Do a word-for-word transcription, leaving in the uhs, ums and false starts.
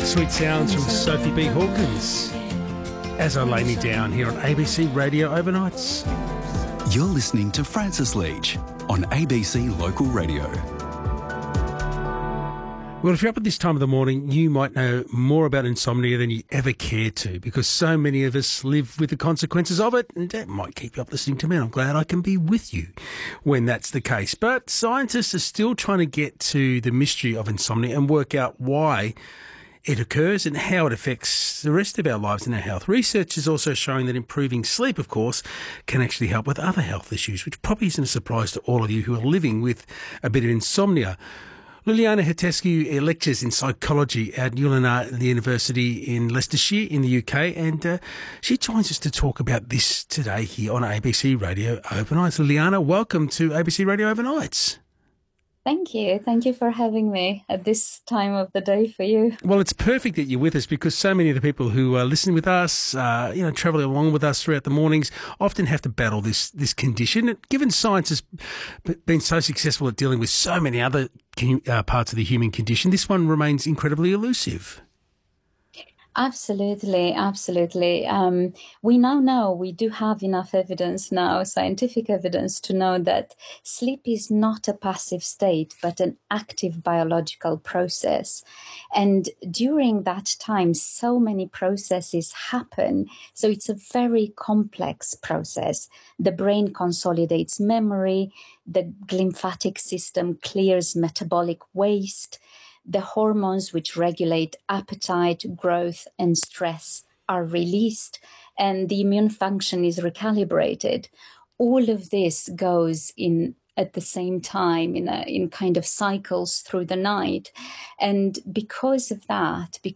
Sweet sounds from Sophie B. Hawkins as I lay me down here on A B C Radio Overnights. You're listening to Francis Leach on A B C Local Radio. Well, if you're up at this time of the morning, you might know more about insomnia than you ever cared to, because so many of us live with the consequences of it, and that might keep you up listening to me. I'm glad I can be with you when that's the case. But scientists are still trying to get to the mystery of insomnia and work out why it occurs and how it affects the rest of our lives and our health. Research is also showing that improving sleep, of course, can actually help with other health issues, which probably isn't a surprise to all of you who are living with a bit of insomnia. Liliana Hetescu lectures in psychology at Newlyn University in Leicestershire in the U K, and uh, she joins us to talk about this today here on A B C Radio Overnights. Liliana, welcome to A B C Radio Overnights. Thank you. Thank you for having me at this time of the day for you. Well, it's perfect that you're with us, because so many of the people who are listening with us, uh, you know, travelling along with us throughout the mornings, often have to battle this this condition. And given science has been so successful at dealing with so many other uh, parts of the human condition, this one remains incredibly elusive. Absolutely, absolutely. Um, we now know, we do have enough evidence now, scientific evidence, to know that sleep is not a passive state, but an active biological process. And during that time, so many processes happen. So it's a very complex process. The brain consolidates memory, the lymphatic system clears metabolic waste, the hormones which regulate appetite, growth, and stress are released, and the immune function is recalibrated. All of this goes in at the same time in a, in kind of cycles through the night. And because of that,